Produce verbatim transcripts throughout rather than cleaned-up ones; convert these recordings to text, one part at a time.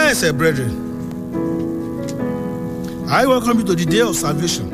Blessed brethren, I welcome you to the day of salvation.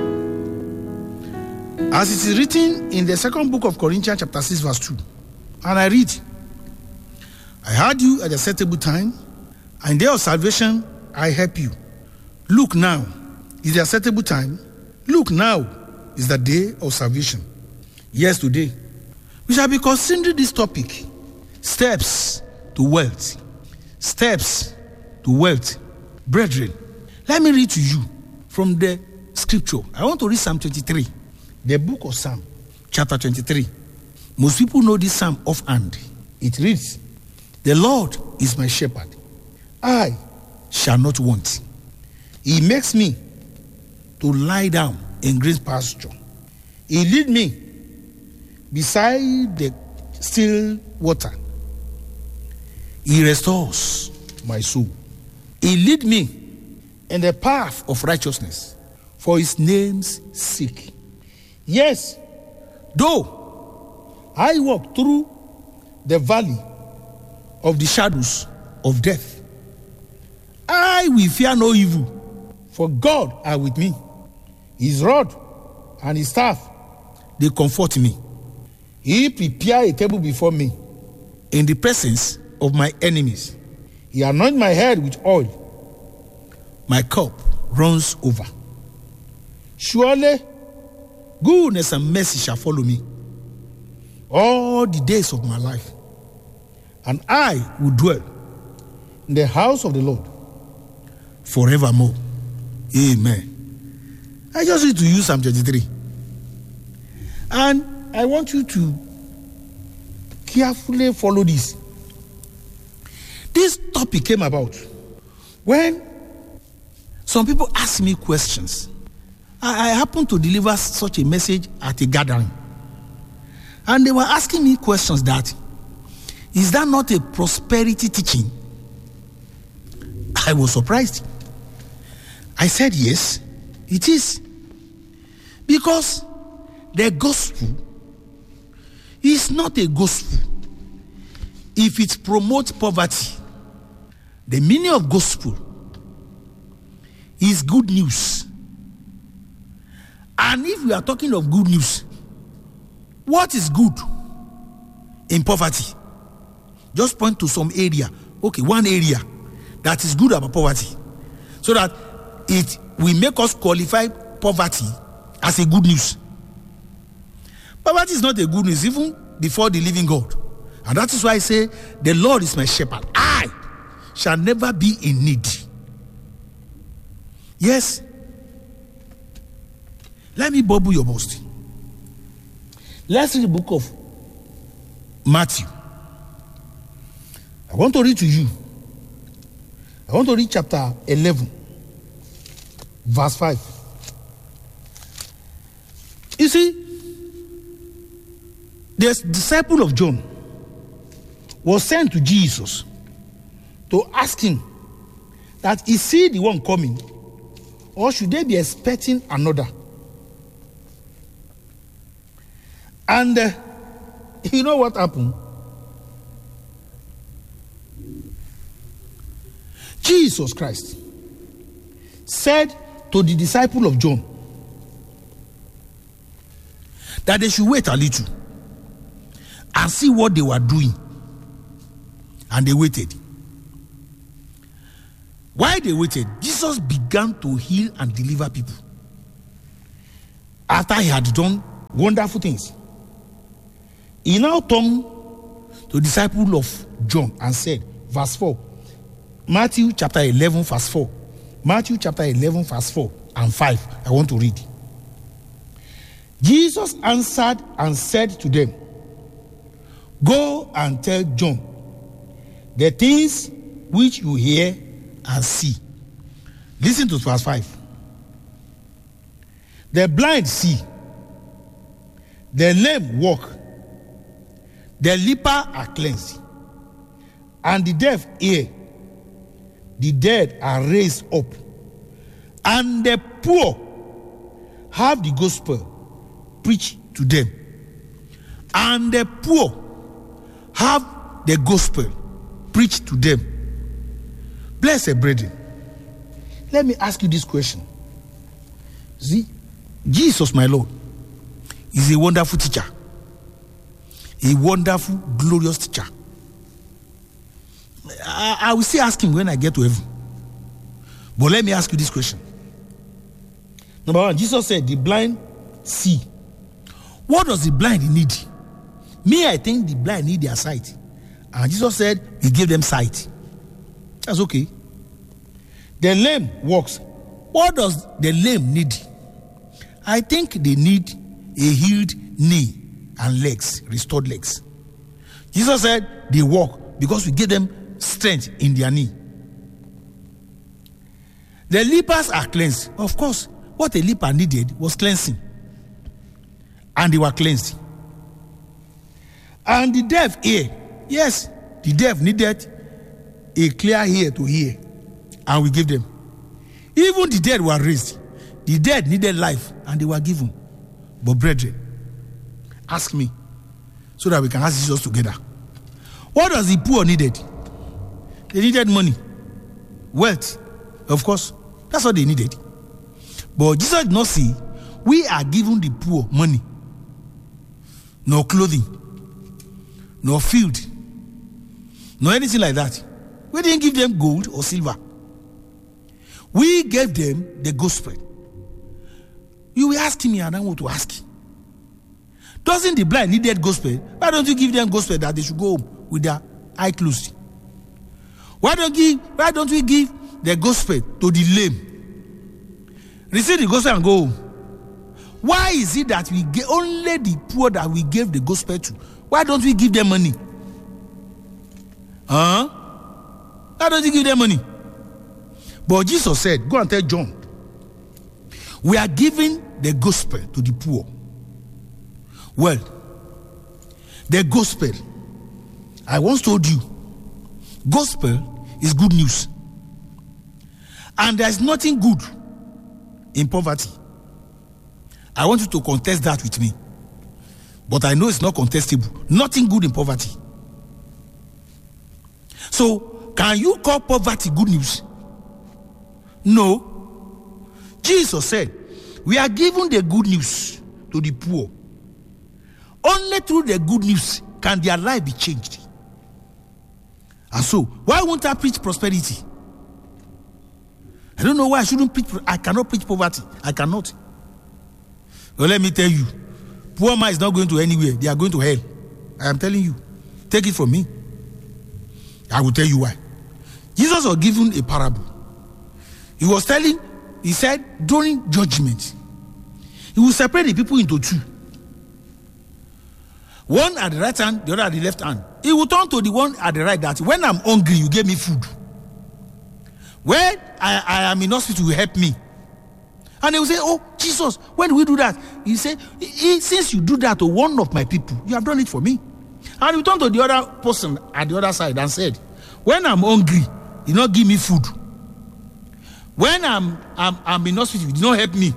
As it is written in the second book of Corinthians chapter six verse two, and I read, I heard you at a acceptable time, and in the day of salvation I help you. Look now is the acceptable time. Look now is the day of salvation. Yes, today we shall be considering this topic, steps to wealth. Steps to wealth. Brethren, let me read to you from the scripture. I want to read Psalm twenty-three, the book of Psalm, chapter twenty-three. Most people know this psalm offhand. It reads, the Lord is my shepherd. I shall not want. He makes me to lie down in green pasture. He lead me beside the still water. He restores my soul. He lead me in the path of righteousness for his name's sake. Yes, though I walk through the valley of the shadows of death, I will fear no evil, for God are with me. His rod and his staff, they comfort me. He prepare a table before me in the presence of my enemies. He anoint my head with oil. My cup runs over. Surely goodness and mercy shall follow me all the days of my life, and I will dwell in the house of the Lord forevermore. Amen. I just need to use Psalm twenty-three, and I want you to carefully follow this. This topic came about when some people asked me questions. I, I happened to deliver such a message at a gathering, and they were asking me questions that, is that not a prosperity teaching? I was surprised. I said, yes, it is. Because the gospel is not a gospel if it promotes poverty. The meaning of gospel is good news. And if we are talking of good news, what is good in poverty? Just point to some area. Okay, one area that is good about poverty, so that it will make us qualify poverty as a good news. Poverty is not a good news even before the living God. And that is why I say, the Lord is my shepherd. I shall never be in need. Yes. Let me bubble your boast. Let's read the book of Matthew. I want to read to you. I want to read chapter eleven, verse five. You see, the disciple of John was sent to Jesus to ask him that, is he the one coming, or should they be expecting another? And uh, you know what happened? Jesus Christ said to the disciple of John that they should wait a little and see what they were doing. And they waited. While they waited, Jesus began to heal and deliver people. After he had done wonderful things, he now turned to the disciple of John and said, verse four, Matthew chapter eleven, verse four. Matthew chapter eleven, verse four and five. I want to read. Jesus answered and said to them, go and tell John the things which you hear and see. Listen to verse five. The blind see, the lame walk, the leper are cleansed, and the deaf hear, the dead are raised up, and the poor have the gospel preached to them, and the poor have the gospel preached to them. Blessed brethren, let me ask you this question. See, Jesus, my Lord, is a wonderful teacher. A wonderful, glorious teacher. I, I will still ask him when I get to heaven. But let me ask you this question. Number one, Jesus said, the blind see. What does the blind need? Me, I think the blind need their sight. And Jesus said, he gave them sight. That's okay. The lame walks. What does the lame need? I think they need a healed knee and legs, restored legs. Jesus said they walk because we gave them strength in their knee. The lepers are cleansed. Of course, what a leper needed was cleansing. And they were cleansed. And the deaf ear. Yes, the deaf needed a clear ear to hear. And we gave them. Even the dead were raised. The dead needed life and they were given. But brethren, ask me so that we can ask Jesus together. What does the poor needed? They needed money, wealth, of course. That's what they needed. But Jesus did not say, we are giving the poor money, no clothing, no field, no anything like that. We didn't give them gold or silver. We gave them the gospel. You will ask me and I want to ask. Doesn't the blind need that gospel? Why don't you give them gospel that they should go home with their eye closed? Why don't give, why don't we give the gospel to the lame? Receive the gospel and go home. Why is it that we get only the poor that we gave the gospel to? Why don't we give them money? Huh? Why don't you give them money? But Jesus said, go and tell John, we are giving the gospel to the poor. Well, the gospel, I once told you, gospel is good news. And there's nothing good in poverty. I want you to contest that with me. But I know it's not contestable. Nothing good in poverty. So, can you call poverty good news? No. Jesus said, we are giving the good news to the poor. Only through the good news can their life be changed. And so, why won't I preach prosperity? I don't know why I shouldn't preach. I cannot preach poverty. I cannot. Well, let me tell you, poor man is not going to anywhere. They are going to hell. I am telling you. Take it from me. I will tell you why. Jesus was given a parable. He was telling, he said, during judgment, he will separate the people into two. One at the right hand, the other at the left hand. He will turn to the one at the right that, when I'm hungry, you gave me food. When I, I am in hospital, you help me. And they will say, oh, Jesus, when do we do that? He said, since you do that to one of my people, you have done it for me. And he turned to the other person at the other side and said, when I'm hungry, you not give me food. When I'm, I'm, I'm in hospital, you did not help me.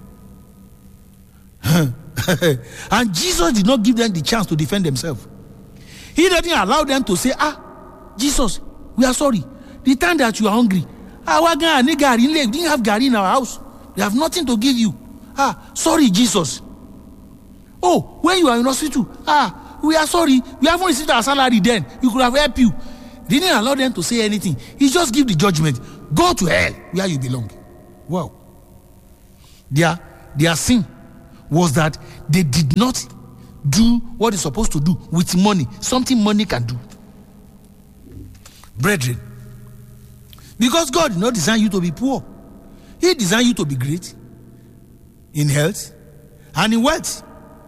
And Jesus did not give them the chance to defend themselves. He didn't allow them to say, ah, Jesus, we are sorry. The time that you are hungry, our guy, we didn't have gari in our house. We have nothing to give you. Ah, sorry, Jesus. Oh, when you are in hospital, ah, we are sorry. We haven't received our salary then. We could have helped you. Didn't allow them to say anything. He just give the judgment. Go to hell where you belong. Wow. Their, their sin was that they did not do what they're supposed to do with money. Something money can do. Brethren, because God did not design you to be poor. He designed you to be great in health and in wealth.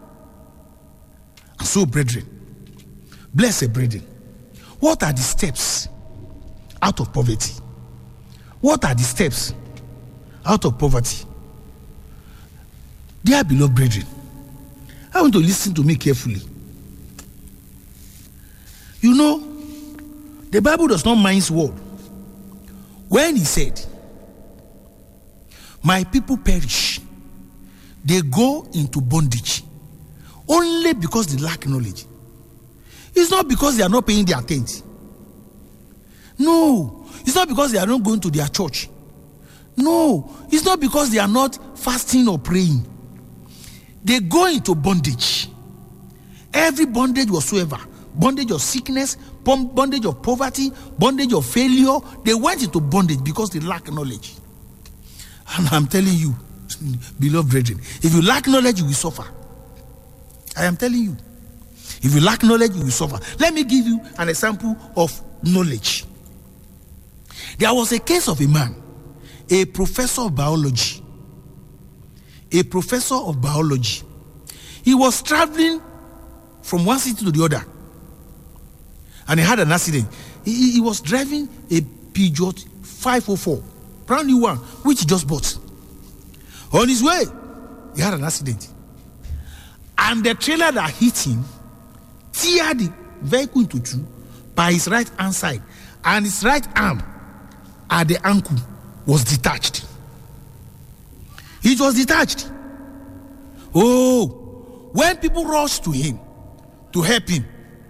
And so, brethren, blessed brethren, what are the steps out of poverty? What are the steps out of poverty? Dear beloved brethren, I want to listen to me carefully. You know, the Bible does not mince word. When he said, my people perish, they go into bondage only because they lack knowledge. It's not because they are not paying their attention. No, It's not because they are not going to their church. No, it's not because they are not fasting or praying. They go into bondage. Every bondage whatsoever, bondage of sickness, bondage of poverty, bondage of failure, they went into bondage because they lack knowledge. And I'm telling you, beloved brethren, if you lack knowledge, you will suffer. I am telling you. If you lack knowledge, you will suffer. Let me give you an example of knowledge. There was a case of a man, a professor of biology. A professor of biology. He was traveling from one city to the other. And he had an accident. He, he was driving a Peugeot five oh four, brand new one, which he just bought. On his way, he had an accident. And the trailer that hit him teared the vehicle into two by his right hand side. And his right arm at the ankle was detached. It was detached. Oh, when people rushed to him to help him,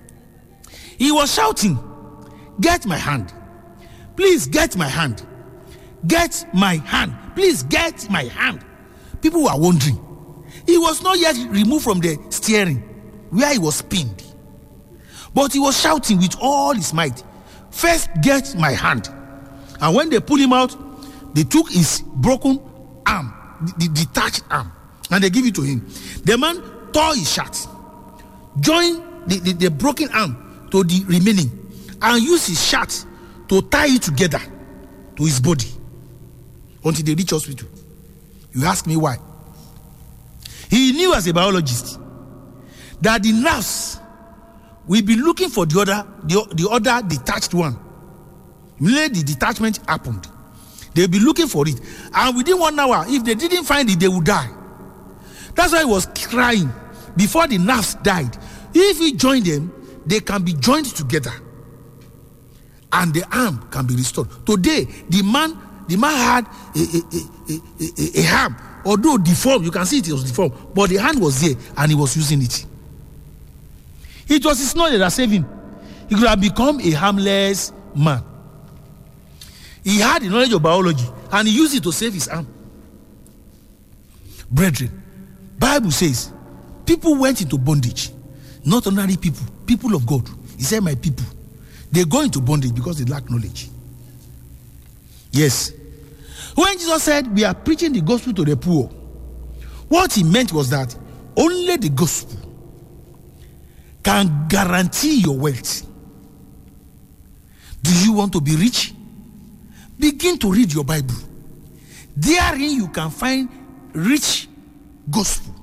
he was shouting, "Get my hand. Please get my hand. Get my hand. Please get my hand." People were wondering. He was not yet removed from the steering where he was pinned. But he was shouting with all his might, "First get my hand." And when they pulled him out, they took his broken arm, the, the detached arm, and they give it to him. The man tore his shirt, joined the, the, the broken arm to the remaining, and used his shirt to tie it together to his body until they reach hospital. You ask me why? He knew as a biologist that the nerves will be looking for the other, the, the other detached one. Immediately the detachment happened, they'll be looking for it, and within one hour, if they didn't find it, they would die. That's why he was crying before the nerves died. If we join them, they can be joined together, and the arm can be restored. Today, the man, the man had a, a, a, a, a, a arm, although deformed. You can see it was deformed, but the hand was there, and he was using it. It was his knowledge that saved him. He could have become a harmless man. He had the knowledge of biology, and he used it to save his arm. Brethren, Bible says people went into bondage. Not ordinary people, people of God. He said, "My people." They go into bondage because they lack knowledge. Yes. When Jesus said we are preaching the gospel to the poor, what he meant was that only the gospel can guarantee your wealth. Do you want to be rich? Begin to read your Bible. Therein you can find rich gospel,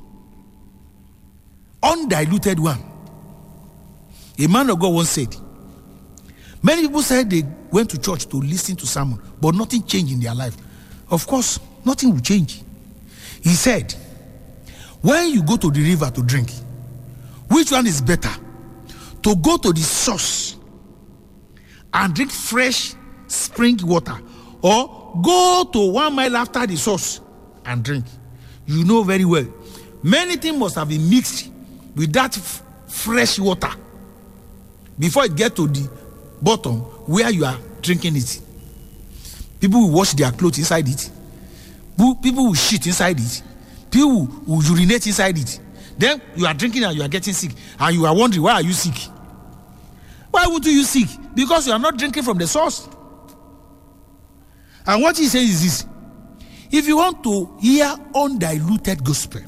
undiluted one. A man of God once said, many people said they went to church to listen to sermon, but nothing changed in their life. Of course, nothing will change. He said, when you go to the river to drink, which one is better? To go to the source and drink fresh spring water, or go to one mile after the source and drink? You know very well, many things must have been mixed with that f- fresh water before it gets to the bottom where you are drinking it. People will wash their clothes inside it. People will shit inside it. People will urinate inside it. Then you are drinking and you are getting sick, and you are wondering, why are you sick? Why would you sick? Because you are not drinking from the source. And what he says is this: if you want to hear undiluted gospel,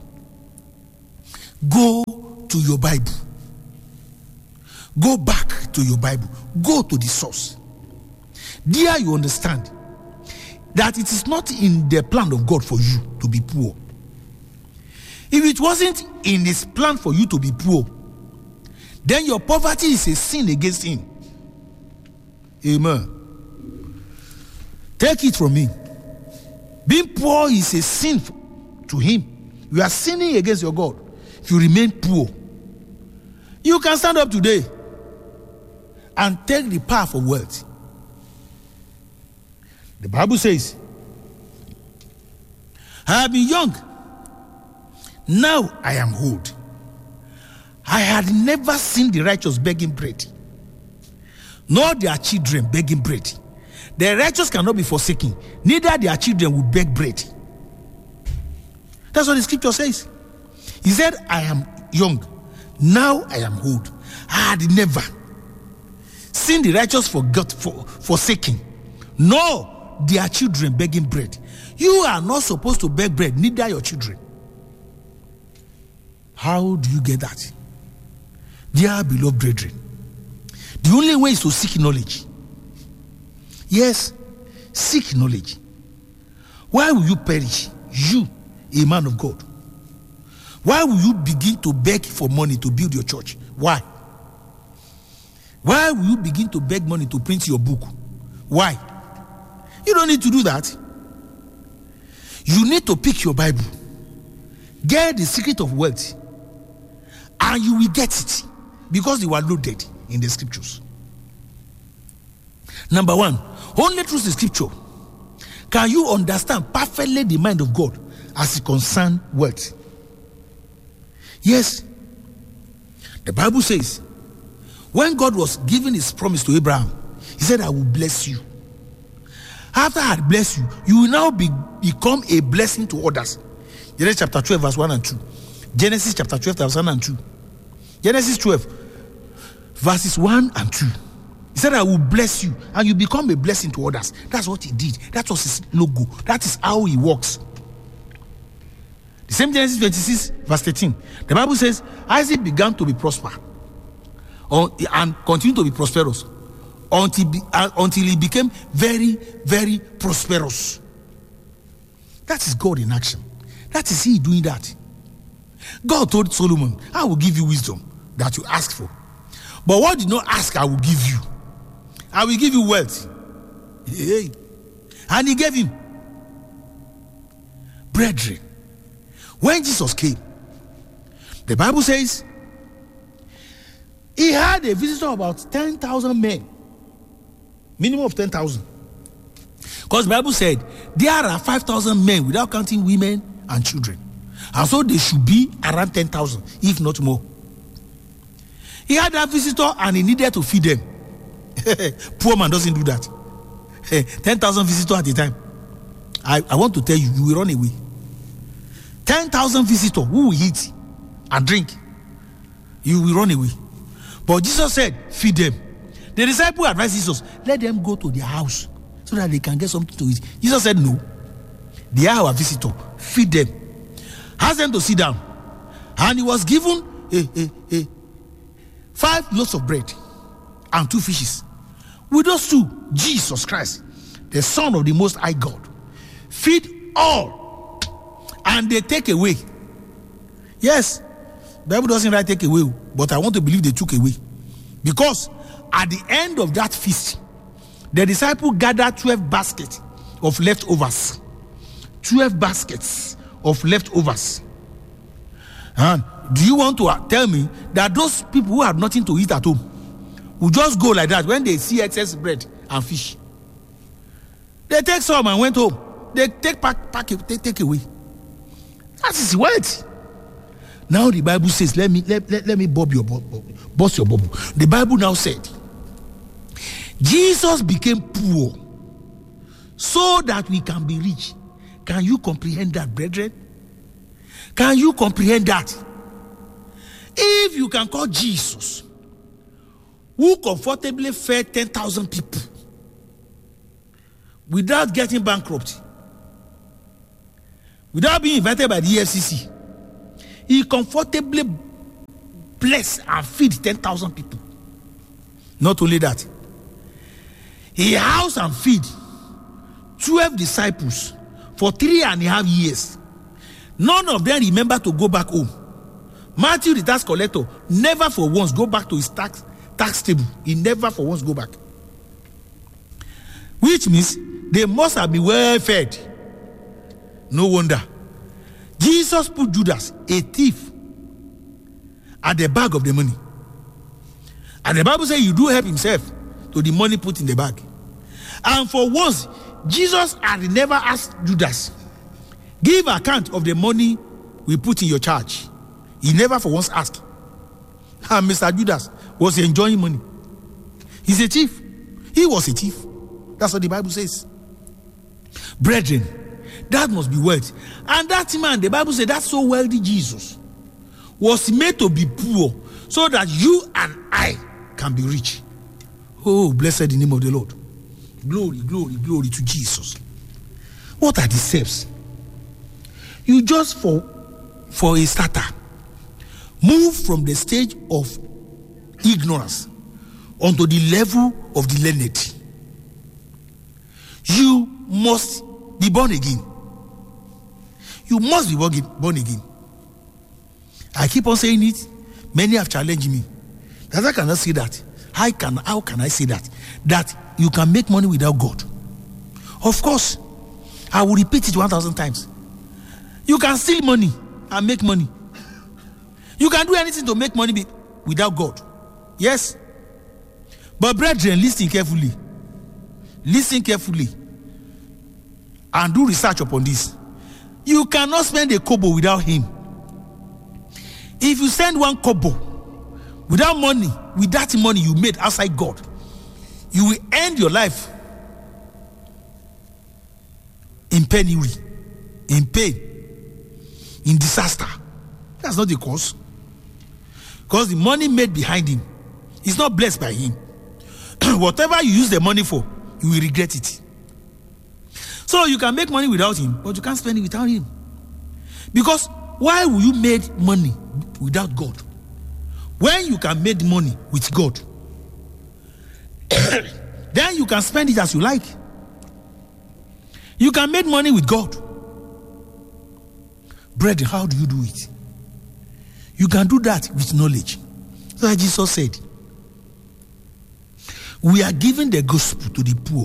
go to your Bible. Go back to your Bible. Go to the source. There you understand that it is not in the plan of God for you to be poor. If it wasn't in his plan for you to be poor, then your poverty is a sin against him. Amen. Take it from me. Being poor is a sin to him. You are sinning against your God if you remain poor. You can stand up today and take the path of wealth. The Bible says, I have been young, now I am old. I had never seen the righteous begging bread, nor their children begging bread. The righteous cannot be forsaken, neither their children will beg bread. That's what the scripture says. He said, I am young, now I am old. I had never seen the righteous forgot, for, forsaken, nor their children begging bread. You are not supposed to beg bread, neither your children. How do you get that? Dear beloved brethren, the only way is to seek knowledge. Yes, seek knowledge. Why will you perish, you, a man of God? Why will you begin to beg for money to build your church? Why? Why will you begin to beg money to print your book? Why? You don't need to do that. You need to pick your Bible, get the secret of wealth, and you will get it because you are loaded in the scriptures. Number one, only through the scripture can you understand perfectly the mind of God as it concerns wealth. Yes, the Bible says, when God was giving his promise to Abraham, he said, I will bless you. After I had blessed you, you will now be, become a blessing to others. Genesis chapter twelve, verse one and two. Genesis chapter twelve, verse one and two. Genesis twelve, verses one and two. He said, I will bless you, and you become a blessing to others. That's what he did. That was his logo. That is how he works. The same Genesis twenty-six, verse thirteen. The Bible says, Isaac began to be prosperous and continued to be prosperous until, uh, until he became very, very prosperous. That is God in action. That is he doing that. God told Solomon, I will give you wisdom that you ask for. But what did not ask, I will give you. I will give you wealth. Hey. And he gave him. Brethren, when Jesus came, the Bible says, he had a visitor of about ten thousand men. Minimum of ten thousand. Because the Bible said, there are five thousand men without counting women and children. And so they should be around ten thousand, if not more. He had that visitor and he needed to feed them. Poor man doesn't do that. ten thousand visitors at a time. I, I want to tell you, you will run away. ten thousand visitors who will eat and drink. You will run away. But Jesus said, feed them. The disciple advised Jesus, let them go to their house so that they can get something to eat. Jesus said, no. They are our visitor. Feed them. Ask them to sit down. And he was given a, a, a five loaves of bread and two fishes. With those two, Jesus Christ, the Son of the Most High God, feed all. And they take away. Yes, the Bible doesn't write take away, but I want to believe they took away. Because at the end of that feast, the disciple gathered twelve baskets of leftovers. twelve baskets of leftovers. And do you want to tell me that those people who have nothing to eat at home will just go like that when they see excess bread and fish? They take some and went home. They take pack, pack they take away. That is wealth. Now the Bible says, let me let, let, let me bob your bust your bubble. The Bible now said, Jesus became poor so that we can be rich. Can you comprehend that, brethren? Can you comprehend that? If you can call Jesus, who comfortably fed ten thousand people without getting bankrupt, without being invited by the E F C C, he comfortably blessed and feed ten thousand people. Not only that, he housed and feed twelve disciples for three and a half years. None of them remember to go back home. Matthew, the tax collector, never for once go back to his tax tax table. He never for once go back. Which means they must have been well fed. No wonder. Jesus put Judas, a thief, at the bag of the money. And the Bible says you do help himself to the money put in the bag. And for once, Jesus had never asked Judas, give account of the money we put in your charge. He never for once asked. And Mister Judas was enjoying money. He's a thief. He was a thief. That's what the Bible says. Brethren, that must be wealth. And that man, the Bible says, that's so wealthy Jesus was made to be poor so that you and I can be rich. Oh, blessed the name of the Lord. Glory, glory, glory to Jesus. What are the steps? You just, for, for a starter, move from the stage of ignorance onto the level of the learned. You must be born again. You must be born again. I keep on saying it. Many have challenged me that I cannot say that. How can, how can I say that? That you can make money without God. Of course, I will repeat it one thousand times. You can steal money and make money. You can do anything to make money without God. Yes. But brethren, listen carefully. Listen carefully. And do research upon this. You cannot spend a kobo without him. If you send one kobo without money, with that money you made outside God, you will end your life in penury, in pain, in disaster. That's not the cause. Because the money made behind him is not blessed by him. Whatever you use the money for, you will regret it. So you can make money without him, but you can't spend it without him. Because why will you make money without God when you can make money with God? Then you can spend it as you like. You can make money with God. Brethren, how do you do it? You can do that with knowledge. So like Jesus said, we are giving the gospel to the poor.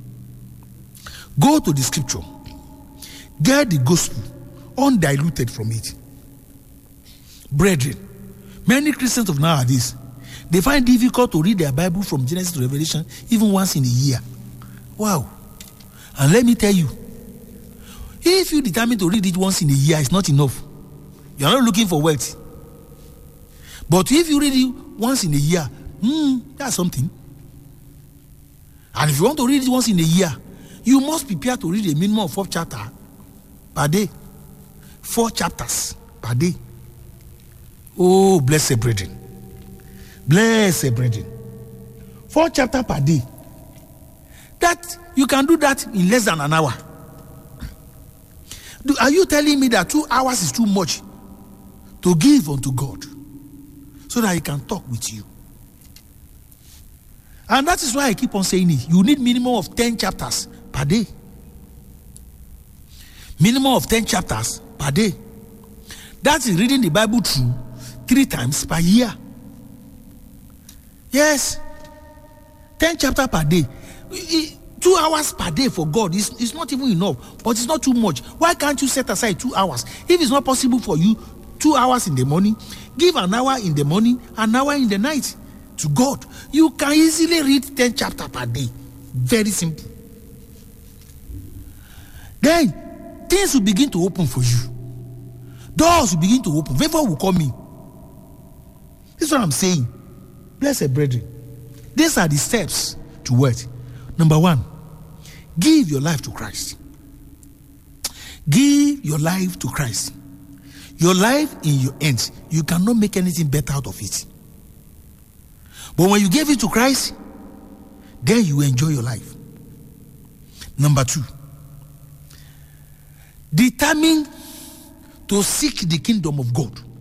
Go to the scripture. Get the gospel undiluted from it. Brethren, many Christians of nowadays, they find it difficult to read their Bible from Genesis to Revelation even once in a year. Wow. And let me tell you, if you determine to read it once in a year, it's not enough. You are not looking for wealth. But if you read it once in a year, hmm, that's something. And if you want to read it once in a year, you must prepare to read a minimum of four chapters per day. Four chapters per day. Oh, blessed brethren. Blessed brethren. Four chapters per day. That, you can do that in less than an hour. Do, are you telling me that two hours is too much to give unto God so that he can talk with you? And that is why I keep on saying it. You need minimum of ten chapters per day. Minimum of ten chapters per day. That is reading the Bible through three times per year. Yes. ten chapters per day. Two hours per day for God is, is not even enough, but it's not too much. Why can't you set aside two hours? If it's not possible for you, two hours in the morning, give an hour in the morning, an hour in the night to God. You can easily read ten chapters per day. Very simple. Then things will begin to open for you. Doors will begin to open. Favor will come in. This is what I'm saying. Blessed brethren, these are the steps to what? Number one, give your life to Christ. Give your life to Christ. Your life in your hands, you cannot make anything better out of it. But when you give it to Christ, then you enjoy your life. Number two, determine to seek the kingdom of God.